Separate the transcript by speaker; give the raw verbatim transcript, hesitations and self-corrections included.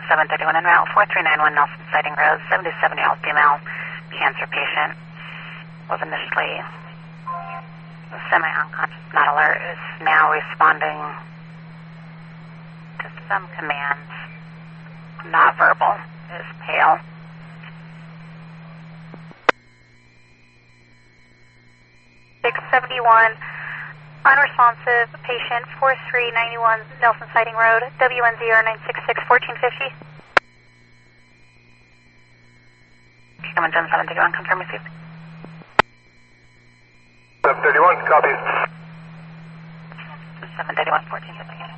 Speaker 1: seven thirty-one en route, four three nine one Nelson Siding Road, seventy-seven-year-old female cancer patient. Was initially semi-unconscious, not alert, is now responding to some commands, not verbal, is pale. six seventy-one, unresponsive patient, four three nine one Nelson Siding Road, W N Z R nine six six, fourteen fifty. Come on, John seven thirty-one, confirm received.
Speaker 2: seven thirty-one, copy.
Speaker 1: seven thirty-one, fourteen fifty.